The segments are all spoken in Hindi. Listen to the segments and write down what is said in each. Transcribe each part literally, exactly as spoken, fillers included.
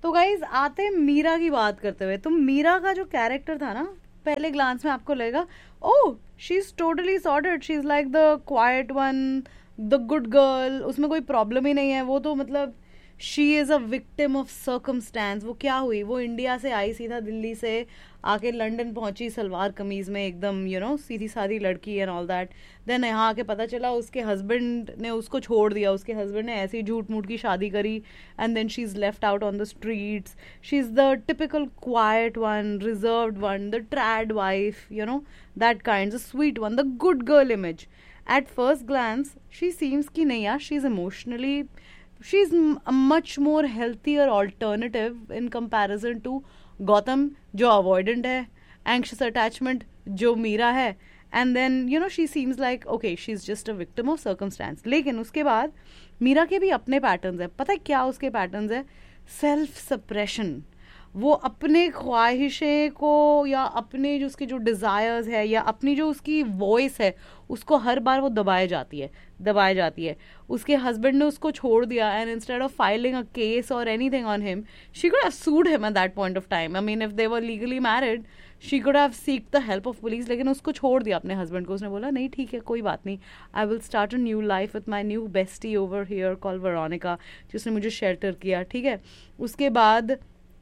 तो गाइज आते हैं मीरा की बात करते हुए। तो मीरा का जो कैरेक्टर था ना, पहले ग्लांस में आपको लगेगा ओह she is totally sorted, she is like the quiet one, the good girl, उसमें कोई प्रॉब्लम ही नहीं है। वो तो मतलब she is a victim of circumstance. वो क्या हुई, वो इंडिया से आई, सीधा दिल्ली से आके लंदन पहुंची सलवार कमीज में, एकदम यू नो सीधी सादी लड़की एंड ऑल दैट। देन यहाँ आके पता चला उसके हस्बैंड ने उसको छोड़ दिया, उसके हस्बैंड ने ऐसी झूठ मूठ की शादी करी, and then she is left out on the streets. She is the typical quiet one, reserved one, the trade wife, you know that kind, the sweet one, the good girl image. At first glance she seems कि नहीं यार, she is emotionally, she is a much more healthier alternative in comparison to Gautam जो avoidant है, anxious attachment जो मीरा है, and then you know she seems like okay she's just a victim of circumstance। लेकिन उसके बाद मीरा के भी अपने पैटर्न्स है। पता है क्या उसके पैटर्न्स है? Self suppression. वो अपने ख्वाहिशें को या अपने जो उसके जो डिज़ायर्स है या अपनी जो उसकी वॉइस है उसको हर बार वो दबाए जाती है दबाए जाती है। उसके हस्बैंड ने उसको छोड़ दिया, and instead of filing a case और anything on him, she could have sued him at that point of time. I mean if they were legally married she could have seek the help of police, लेकिन उसको छोड़ दिया अपने हस्बैंड को। उसने बोला नहीं ठीक है कोई बात नहीं, I will start a new life with my new bestie over here call Veronica, जिसने मुझे शेल्टर किया। ठीक है, उसके बाद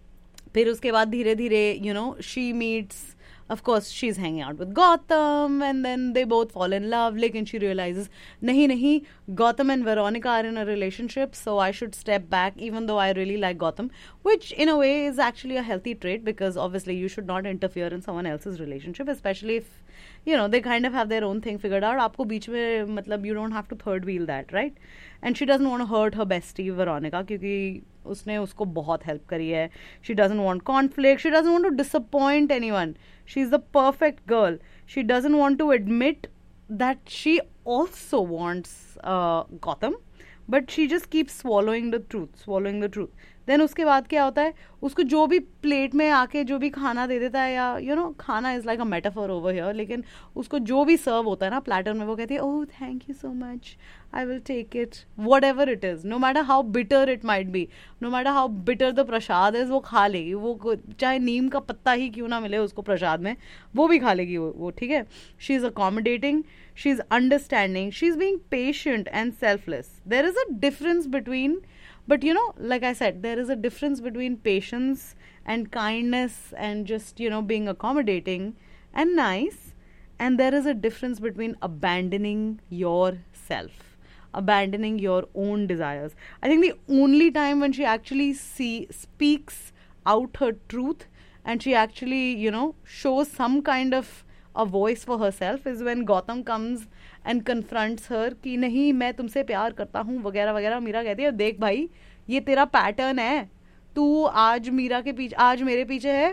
फिर उसके बाद धीरे धीरे you know she meets, of course she's hanging out with Gotham, and then they both fall in love, लेकिन she realizes नहीं नहीं Gotham and Veronica are in a relationship, so I should step back even though I really like Gotham, which in a way is actually a healthy trait because obviously you should not interfere in someone else's relationship, especially if you know they kind of have their own thing figured out। आपको बीच में मतलब you don't have to third wheel that, right? And she doesn't want to hurt her bestie Veronica क्योंकि उसने उसको बहुत हेल्प करी है। She doesn't want conflict, she doesn't want to disappoint anyone, she's the perfect girl। She doesn't want to admit that she also wants uh, Gotham, but she just keeps swallowing the truth swallowing the truth। Then उसके बाद क्या होता है, उसको जो भी प्लेट में आके जो भी खाना दे देता है, या यू नो खाना is like a metaphor over here, लेकिन उसको जो भी सर्व होता है ना प्लेटर में, वो कहती है oh thank you so much, I will take it what ever it is, no matter how bitter it might be, no matter how bitter the Prasad is, वो खा लेगी। वो चाहे नीम का पत्ता ही क्यों ना मिले उसको प्रसाद में, वो भी खा लेगी वो, वो ठीक है। She is accommodating, she is understanding, she is being patient and selfless. There is a difference between, but you know like I said, there is a difference between patience and kindness and just you know being accommodating and nice, and there is a difference between abandoning yourself, abandoning your own desires। I think the only time when she actually see speaks out her truth and she actually you know shows some kind of a voice for herself is when Gotham comes and confronts her कि नहीं मैं तुमसे प्यार करता हूँ वगैरह वगैरह। मीरा कहती है देख भाई ये तेरा पैटर्न है, तू आज मीरा के पीछे, आज मेरे पीछे है,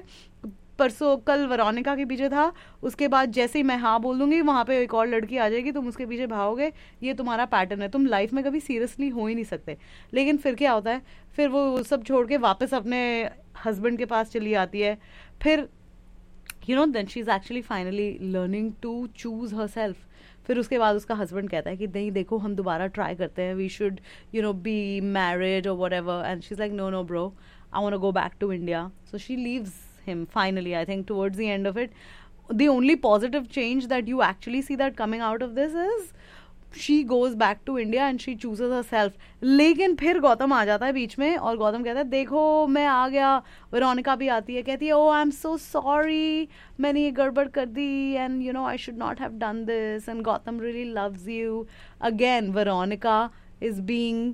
परसों कल वेरोनिका के पीछे था, उसके बाद जैसे ही मैं हाँ बोल दूंगी वहाँ पे एक और लड़की आ जाएगी, तुम उसके पीछे भागोगे, ये तुम्हारा पैटर्न है, तुम लाइफ में कभी सीरियसली हो ही नहीं सकते। लेकिन फिर क्या होता है, फिर वो सब छोड़ के वापस अपने हस्बैंड के पास चली आती है। फिर you know then she is actually finally learning to choose her self. फिर उसके बाद उसका हस्बैंड कहता है कि नहीं देखो हम दोबारा ट्राई करते हैं, we should you know be married और whatever, and she is like no no bro I want to go back to India. So she leaves him finally, I think towards the end of it. The only positive change that you actually see that coming out of this is she goes back to India and she chooses herself। लेकिन फिर गौतम आ जाता है बीच में और गौतम कहता है देखो मैं आ गया। वेरोनिका भी आती है, कहती है ओ आई एम सो सॉरी मैंने ये गड़बड़ कर दी and you know I should not have done this, and Gautam really loves you. Again Veronica is being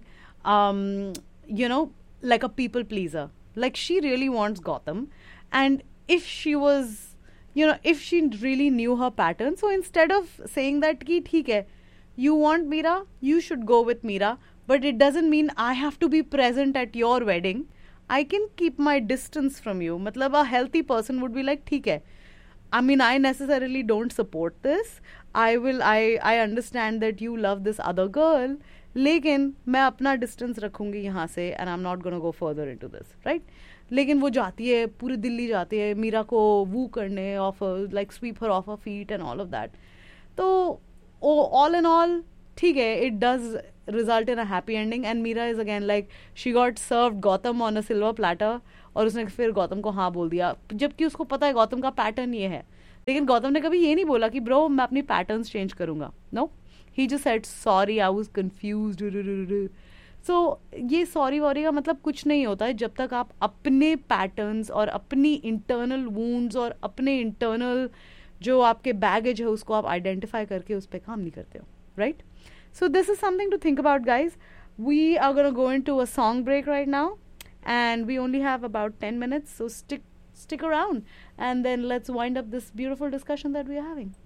you know like a people pleaser, like she really wants Gotham, and if she was you know if she really knew her pattern, so instead of saying that ki theek hai you want Meera, you should go with Meera, but it doesn't mean I have to be present at your wedding, I can keep my distance from you। matlab a healthy person would be like theek hai, I mean I necessarily don't support this, I will I I understand that you love this other girl, लेकिन मैं अपना डिस्टेंस रखूंगी यहाँ से and I am not gonna go further into this, right. लेकिन वो जाती है, पूरी दिल्ली जाती है मीरा को वू करने, of like SVEEP her of her feet and all of that. तो ऑल इन ऑल ठीक है, it does result in a happy ending and Meera is again like she got served Gautam on a silver platter और उसने फिर गौतम को हाँ बोल दिया, जबकि उसको पता है गौतम का पैटर्न ये है, लेकिन गौतम ने कभी ये नहीं बोला कि ब्रो मैं अपनी पैटर्न्स चेंज करूंगा. No, he just said sorry I was confused. सो ये सॉरी वॉरी का मतलब कुछ नहीं होता है जब तक आप अपने पैटर्न्स और अपनी इंटरनल वूंड्स और अपने इंटरनल जो आपके बैगेज है उसको आप आइडेंटिफाई करके उस पर काम नहीं करते हो, right? So this is something to think about guys. We are going to go into a song break right now, and we only have about ten minutes, so stick stick around, and then let's wind up this beautiful discussion that we are having.